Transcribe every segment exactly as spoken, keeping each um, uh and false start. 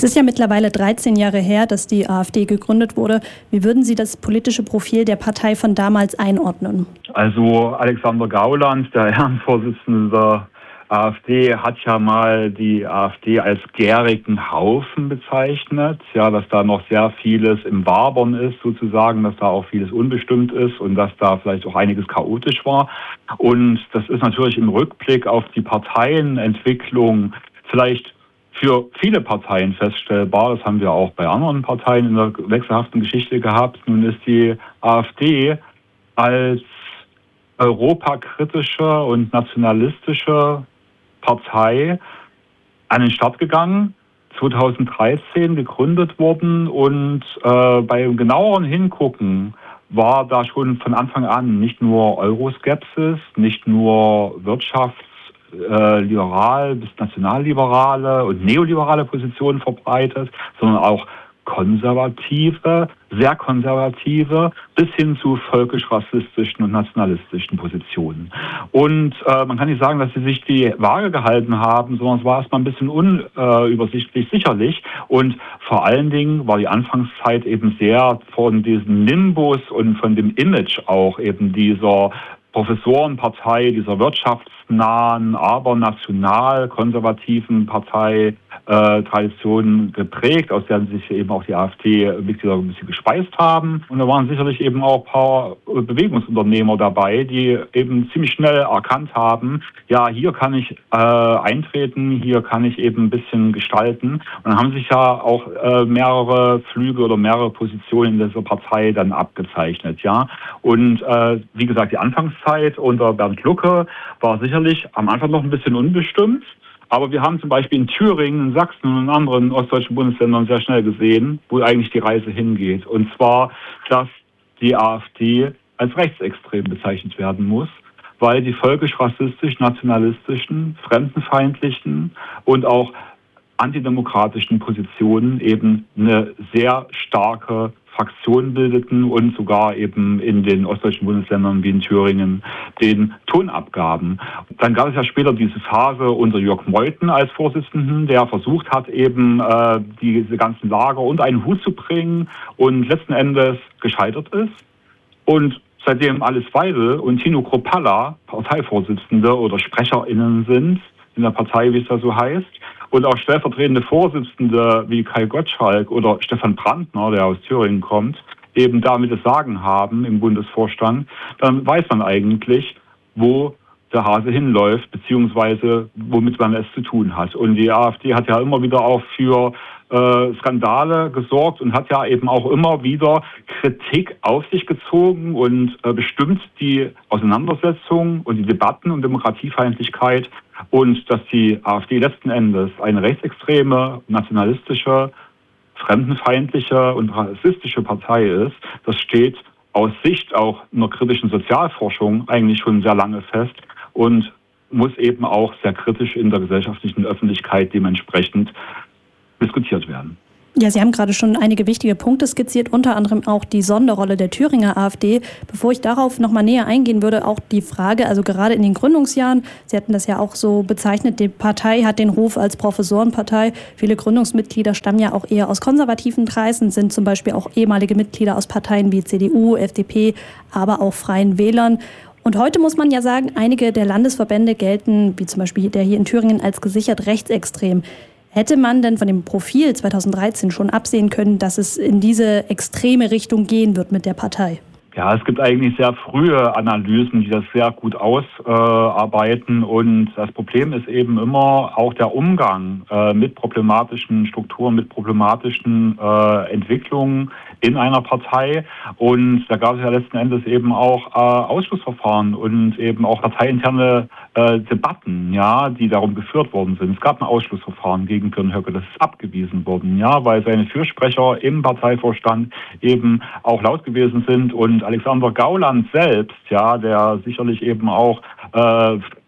Es ist ja mittlerweile dreizehn Jahre her, dass die AfD gegründet wurde. Wie würden Sie das politische Profil der Partei von damals einordnen? Also Alexander Gauland, der Ehrenvorsitzende der AfD, hat ja mal die AfD als gärigen Haufen bezeichnet. Ja, dass da noch sehr vieles im Wabern ist sozusagen, dass da auch vieles unbestimmt ist und dass da vielleicht auch einiges chaotisch war. Und das ist natürlich im Rückblick auf die Parteienentwicklung vielleicht für viele Parteien feststellbar. Das haben wir auch bei anderen Parteien in der wechselhaften Geschichte gehabt. Nun ist die AfD als europakritische und nationalistische Partei an den Start gegangen, zweitausenddreizehn gegründet worden und äh, beim genaueren Hingucken war da schon von Anfang an nicht nur Euroskepsis, nicht nur wirtschaftsliberal bis nationalliberale und neoliberale Positionen verbreitet, sondern auch konservative, sehr konservative, bis hin zu völkisch-rassistischen und nationalistischen Positionen. Und äh, man kann nicht sagen, dass sie sich die Waage gehalten haben, sondern es war erstmal ein bisschen unübersichtlich, sicherlich. Und vor allen Dingen war die Anfangszeit eben sehr von diesem Nimbus und von dem Image auch eben dieser Professorenpartei, dieser wirtschaftsnahen, aber national-konservativen Partei äh, Tradition geprägt, aus der sich eben auch die AfD-Mitglieder ein bisschen gespeist haben. Und da waren sicherlich eben auch ein paar Bewegungsunternehmer dabei, die eben ziemlich schnell erkannt haben, ja, hier kann ich äh, eintreten, hier kann ich eben ein bisschen gestalten. Und dann haben sich ja auch äh, mehrere Flüge oder mehrere Positionen in dieser Partei dann abgezeichnet, ja. Und äh, wie gesagt, die Anfangszeit unter Bernd Lucke war sicherlich am Anfang noch ein bisschen unbestimmt. Aber wir haben zum Beispiel in Thüringen, in Sachsen und in anderen ostdeutschen Bundesländern sehr schnell gesehen, wo eigentlich die Reise hingeht. Und zwar, dass die AfD als rechtsextrem bezeichnet werden muss, weil die völkisch-rassistisch, nationalistischen, fremdenfeindlichen und auch antidemokratischen Positionen eben eine sehr starke Fraktion bildeten und sogar eben in den ostdeutschen Bundesländern wie in Thüringen den Ton abgaben. Dann gab es ja später diese Phase unter Jörg Meuthen als Vorsitzenden, der versucht hat, eben äh, diese ganzen Lager unter einen Hut zu bringen und letzten Endes gescheitert ist. Und seitdem Alice Weidel und Tino Kruppalla Parteivorsitzende oder SprecherInnen sind in der Partei, wie es da so heißt, und auch stellvertretende Vorsitzende wie Kai Gottschalk oder Stefan Brandner, der aus Thüringen kommt, eben damit das Sagen haben im Bundesvorstand, dann weiß man eigentlich, wo der Hase hinläuft, beziehungsweise womit man es zu tun hat. Und die AfD hat ja immer wieder auch für äh, Skandale gesorgt und hat ja eben auch immer wieder Kritik auf sich gezogen und äh, bestimmt die Auseinandersetzung und die Debatten um Demokratiefeindlichkeit. Und dass die AfD letzten Endes eine rechtsextreme, nationalistische, fremdenfeindliche und rassistische Partei ist, das steht aus Sicht auch einer kritischen Sozialforschung eigentlich schon sehr lange fest und muss eben auch sehr kritisch in der gesellschaftlichen Öffentlichkeit dementsprechend diskutiert werden. Ja, Sie haben gerade schon einige wichtige Punkte skizziert, unter anderem auch die Sonderrolle der Thüringer AfD. Bevor ich darauf noch mal näher eingehen würde, auch die Frage, also gerade in den Gründungsjahren, Sie hatten das ja auch so bezeichnet, die Partei hat den Ruf als Professorenpartei. Viele Gründungsmitglieder stammen ja auch eher aus konservativen Kreisen, sind zum Beispiel auch ehemalige Mitglieder aus Parteien wie C D U, F D P, aber auch Freien Wählern. Und heute muss man ja sagen, einige der Landesverbände gelten, wie zum Beispiel der hier in Thüringen, als gesichert rechtsextrem. Hätte man denn von dem Profil zweitausenddreizehn schon absehen können, dass es in diese extreme Richtung gehen wird mit der Partei? Ja, es gibt eigentlich sehr frühe Analysen, die das sehr gut ausarbeiten. Äh, und das Problem ist eben immer auch der Umgang äh, mit problematischen Strukturen, mit problematischen äh, Entwicklungen in einer Partei. Und da gab es ja letzten Endes eben auch äh, Ausschussverfahren und eben auch parteiinterne äh, Debatten, ja, die darum geführt worden sind. Es gab ein Ausschlussverfahren gegen Björn Höcke, das ist abgewiesen worden, ja, weil seine Fürsprecher im Parteivorstand eben auch laut gewesen sind. Und Alexander Gauland selbst, ja, der sicherlich eben auch äh,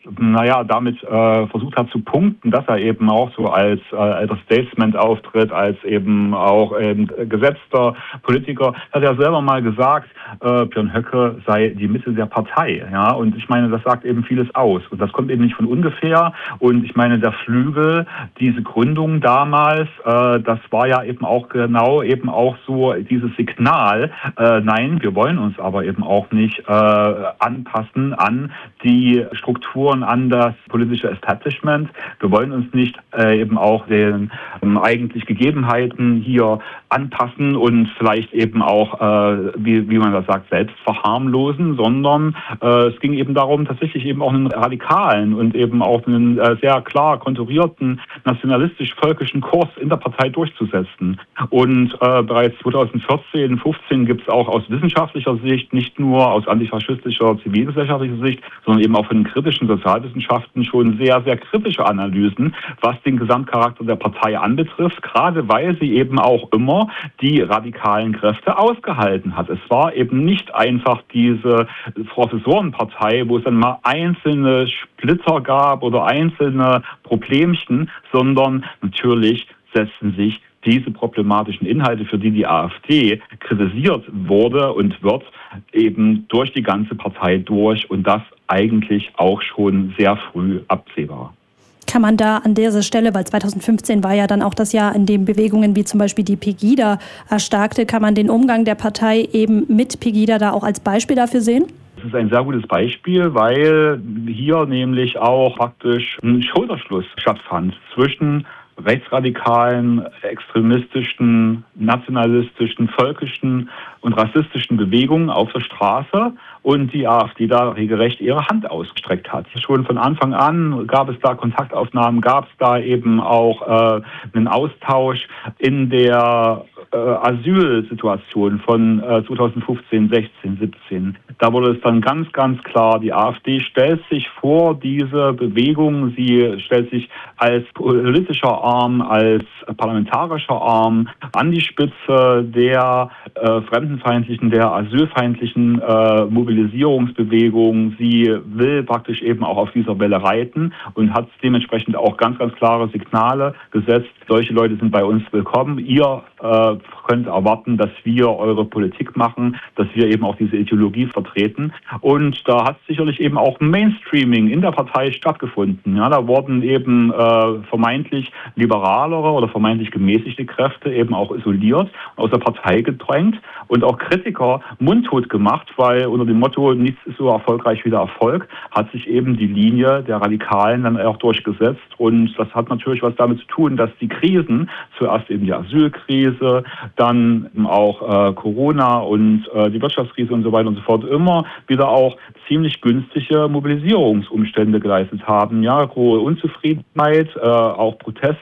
naja, damit äh, versucht hat zu punkten, dass er eben auch so als äh, alter Statesman auftritt, als eben auch ähm, gesetzter Politiker. Hat er selber mal gesagt, äh, Björn Höcke sei die Mitte der Partei. Ja, und ich meine, das sagt eben vieles aus. Und das kommt eben nicht von ungefähr. Und ich meine, der Flügel, diese Gründung damals, äh, das war ja eben auch genau eben auch so dieses Signal, äh, nein, wir wollen uns aber eben auch nicht äh, anpassen an die Strukturen, an das politische Establishment. Wir wollen uns nicht äh, eben auch den ähm, eigentlich Gegebenheiten hier anpassen und vielleicht eben auch, äh, wie, wie man das sagt, selbst verharmlosen, sondern äh, es ging eben darum, tatsächlich eben auch einen radikalen und eben auch einen äh, sehr klar konturierten nationalistisch-völkischen Kurs in der Partei durchzusetzen. Und äh, bereits zweitausendvierzehn, fünfzehn gibt es auch aus wissenschaftlicher Sicht, nicht nur aus antifaschistischer, zivilgesellschaftlicher Sicht, sondern eben auch von den kritischen Sozialwissenschaften schon sehr, sehr kritische Analysen, was den Gesamtcharakter der Partei anbetrifft, gerade weil sie eben auch immer die radikalen Kräfte ausgehalten hat. Es war eben nicht einfach diese Professorenpartei, wo es dann mal einzelne Splitter gab oder einzelne Problemchen, sondern natürlich setzten sich diese problematischen Inhalte, für die die AfD kritisiert wurde und wird, eben durch die ganze Partei durch und das eigentlich auch schon sehr früh absehbar. Kann man da an dieser Stelle, weil zweitausendfünfzehn war ja dann auch das Jahr, in dem Bewegungen wie zum Beispiel die Pegida erstarkte, kann man den Umgang der Partei eben mit Pegida da auch als Beispiel dafür sehen? Das ist ein sehr gutes Beispiel, weil hier nämlich auch praktisch ein Schulterschluss stattfand zwischen rechtsradikalen, extremistischen, nationalistischen, völkischen und rassistischen Bewegungen auf der Straße und die AfD da regelrecht ihre Hand ausgestreckt hat. Schon von Anfang an gab es da Kontaktaufnahmen, gab es da eben auch äh, einen Austausch in der äh, Asylsituation von äh, zweitausendfünfzehn, sechzehn, siebzehn. Da wurde es dann ganz, ganz klar, die AfD stellt sich vor diese Bewegung, sie stellt sich als politischer Arm, als parlamentarischer Arm an die Spitze der äh, fremdenfeindlichen, der asylfeindlichen äh, Mobilisierungsbewegung. Sie will praktisch eben auch auf dieser Welle reiten und hat dementsprechend auch ganz, ganz klare Signale gesetzt. Solche Leute sind bei uns willkommen. Ihr äh, könnt erwarten, dass wir eure Politik machen, dass wir eben auch diese Ideologie vertreten. Und da hat sicherlich eben auch Mainstreaming in der Partei stattgefunden. Ja, da wurden eben äh, vermeintlich liberalere oder vermeintlich gemäßigte Kräfte eben auch isoliert, aus der Partei gedrängt und auch Kritiker mundtot gemacht, weil unter dem Motto, nichts ist so erfolgreich wie der Erfolg, hat sich eben die Linie der Radikalen dann auch durchgesetzt. Und das hat natürlich was damit zu tun, dass die Krisen, zuerst eben die Asylkrise, dann auch äh, Corona und äh, die Wirtschaftskrise und so weiter und so fort, immer wieder auch ziemlich günstige Mobilisierungsumstände geleistet haben. Ja, hohe Unzufriedenheit, äh, auch Protest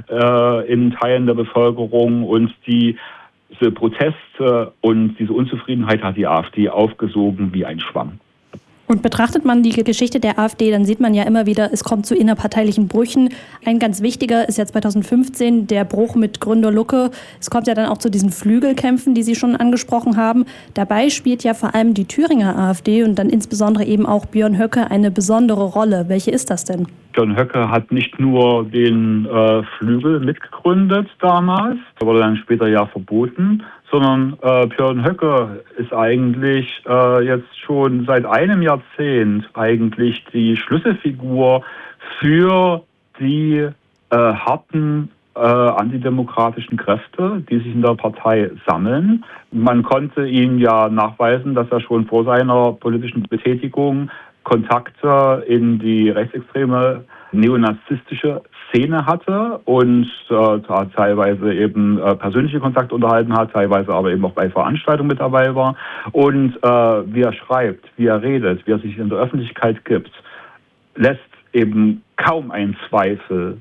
äh, in Teilen der Bevölkerung und die diese Proteste und diese Unzufriedenheit hat die AfD aufgesogen wie ein Schwamm. Und betrachtet man die Geschichte der AfD, dann sieht man ja immer wieder, es kommt zu innerparteilichen Brüchen. Ein ganz wichtiger ist ja zweitausendfünfzehn der Bruch mit Gründer Lucke. Es kommt ja dann auch zu diesen Flügelkämpfen, die Sie schon angesprochen haben. Dabei spielt ja vor allem die Thüringer AfD und dann insbesondere eben auch Björn Höcke eine besondere Rolle. Welche ist das denn? Björn Höcke hat nicht nur den äh, Flügel mitgegründet damals, der wurde dann später ja verboten, sondern äh, Björn Höcke ist eigentlich äh, jetzt schon seit einem Jahrzehnt eigentlich die Schlüsselfigur für die äh, harten äh, antidemokratischen Kräfte, die sich in der Partei sammeln. Man konnte ihm ja nachweisen, dass er schon vor seiner politischen Betätigung Kontakte in die rechtsextreme neonazistische Szene hatte und äh, teilweise eben äh, persönliche Kontakte unterhalten hat, teilweise aber eben auch bei Veranstaltungen mit dabei war. Und äh, wie er schreibt, wie er redet, wie er sich in der Öffentlichkeit gibt, lässt eben kaum einen Zweifel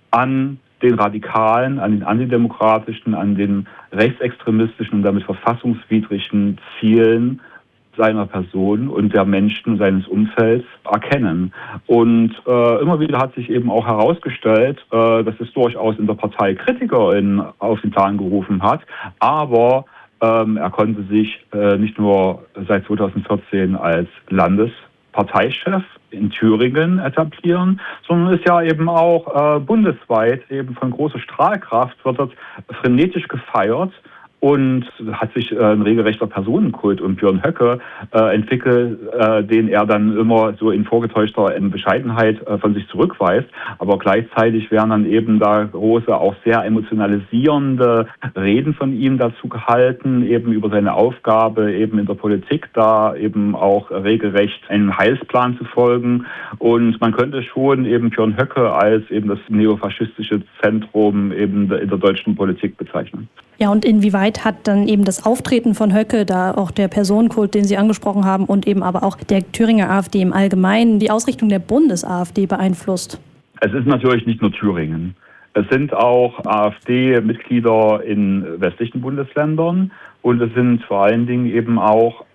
an den radikalen, an den antidemokratischen, an den rechtsextremistischen und damit verfassungswidrigen Zielen seiner Person und der Menschen seines Umfelds erkennen. Und äh, immer wieder hat sich eben auch herausgestellt, äh, dass es durchaus in der Partei Kritiker in, auf den Plan gerufen hat, aber ähm, er konnte sich äh, nicht nur seit zweitausendvierzehn als Landes Parteichef in Thüringen etablieren, sondern ist ja eben auch äh, bundesweit eben von großer Strahlkraft, wird dort frenetisch gefeiert. Und hat sich äh, ein regelrechter Personenkult um Björn Höcke äh, entwickelt, äh, den er dann immer so in vorgetäuschter Bescheidenheit äh, von sich zurückweist. Aber gleichzeitig werden dann eben da große, auch sehr emotionalisierende Reden von ihm dazu gehalten, eben über seine Aufgabe eben in der Politik, da eben auch regelrecht einem Heilsplan zu folgen. Und man könnte schon eben Björn Höcke als eben das neofaschistische Zentrum eben in der deutschen Politik bezeichnen. Ja, und inwieweit hat dann eben das Auftreten von Höcke, da auch der Personenkult, den Sie angesprochen haben, und eben aber auch der Thüringer AfD im Allgemeinen die Ausrichtung der Bundes-AfD beeinflusst? Es ist natürlich nicht nur Thüringen. Es sind auch AfD-Mitglieder in westlichen Bundesländern und es sind vor allen Dingen eben auch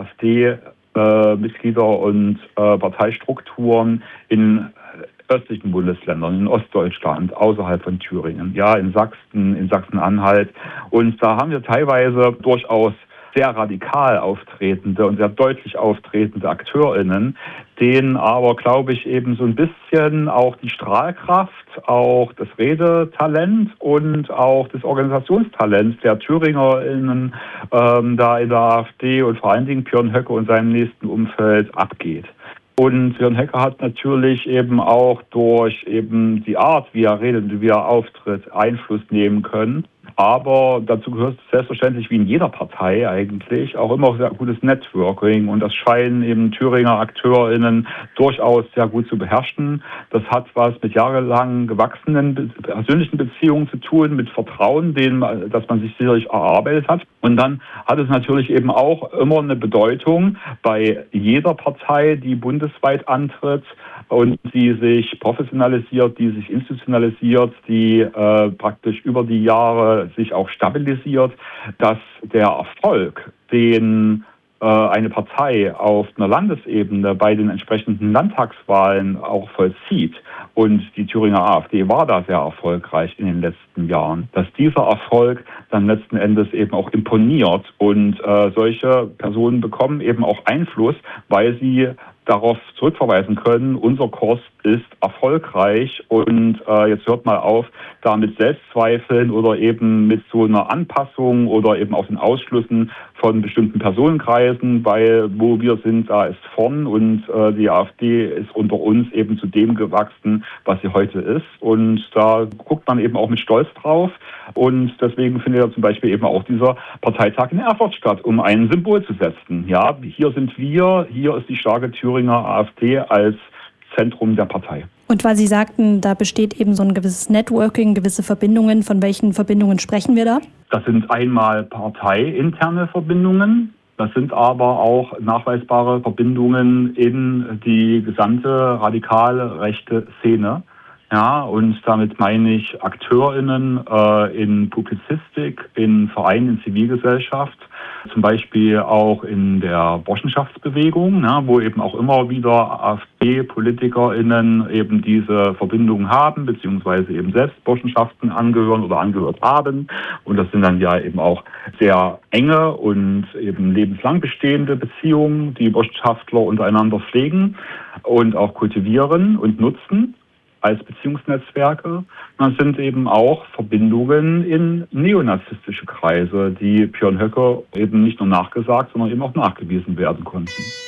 AfD-Mitglieder und äh, Parteistrukturen in östlichen Bundesländern, in Ostdeutschland, außerhalb von Thüringen, ja, in Sachsen, in Sachsen-Anhalt. Und da haben wir teilweise durchaus sehr radikal auftretende und sehr deutlich auftretende AkteurInnen, denen aber, glaube ich, eben so ein bisschen auch die Strahlkraft, auch das Redetalent und auch das Organisationstalent der ThüringerInnen ähm, da in der AfD und vor allen Dingen Björn Höcke und seinem nächsten Umfeld abgeht. Und Björn Höcke hat natürlich eben auch durch eben die Art, wie er redet und wie er auftritt, Einfluss nehmen können. Aber dazu gehört selbstverständlich wie in jeder Partei eigentlich auch immer sehr gutes Networking. Und das scheinen eben Thüringer AkteurInnen durchaus sehr gut zu beherrschen. Das hat was mit jahrelang gewachsenen persönlichen Beziehungen zu tun, mit Vertrauen, den, das man sich sicherlich erarbeitet hat. Und dann hat es natürlich eben auch immer eine Bedeutung bei jeder Partei, die bundesweit antritt und die sich professionalisiert, die sich institutionalisiert, die äh, praktisch über die Jahre sich auch stabilisiert, dass der Erfolg, den äh, eine Partei auf einer Landesebene bei den entsprechenden Landtagswahlen auch vollzieht, und die Thüringer AfD war da sehr erfolgreich in den letzten Jahren, dass dieser Erfolg dann letzten Endes eben auch imponiert und äh, solche Personen bekommen eben auch Einfluss, weil sie darauf zurückverweisen können, unser Kurs ist erfolgreich und äh, jetzt hört mal auf, da mit Selbstzweifeln oder eben mit so einer Anpassung oder eben auch den Ausschlüssen von bestimmten Personenkreisen, weil wo wir sind, da ist vorn und äh, die AfD ist unter uns eben zu dem gewachsen, was sie heute ist, und da guckt man eben auch mit Stolz drauf, und deswegen findet ja zum Beispiel eben auch dieser Parteitag in Erfurt statt, um ein Symbol zu setzen. Ja, hier sind wir, hier ist die starke Thüringer AfD als Zentrum der Partei. Und weil Sie sagten, da besteht eben so ein gewisses Networking, gewisse Verbindungen. Von welchen Verbindungen sprechen wir da? Das sind einmal parteiinterne Verbindungen. Das sind aber auch nachweisbare Verbindungen in die gesamte radikale rechte Szene. Ja, und damit meine ich AkteurInnen äh, in Publizistik, in Vereinen, in Zivilgesellschaft, zum Beispiel auch in der Burschenschaftsbewegung, ne, wo eben auch immer wieder AfD-PolitikerInnen eben diese Verbindungen haben, beziehungsweise eben selbst Burschenschaften angehören oder angehört haben. Und das sind dann ja eben auch sehr enge und eben lebenslang bestehende Beziehungen, die Burschenschaftler untereinander pflegen und auch kultivieren und nutzen als Beziehungsnetzwerke. Das sind eben auch Verbindungen in neonazistische Kreise, die Björn Höcke eben nicht nur nachgesagt, sondern eben auch nachgewiesen werden konnten.